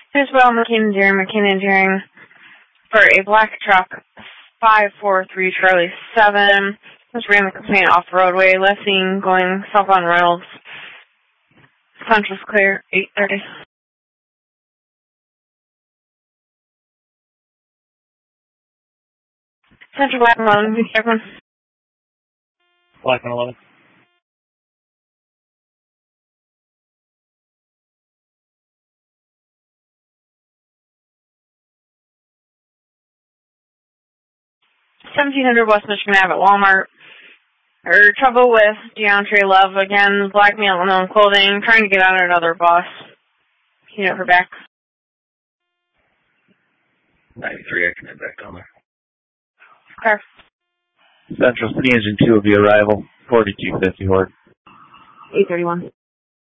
Here's Will McKinney Deering for a black truck, 543 Charlie 7. Just ran the complaint off the roadway, left seen going south on Reynolds. Central's clear, 8:30. Central Black and 11, be careful. Black and 11. $1,700 West Michigan Ave at Walmart. Trouble with DeAndre Love again, black male unknown clothing, trying to get on another bus. You know her back. 93, I can head back down there. Okay. Central City Engine 2 will be arrival, 4250 Horde. 8:31.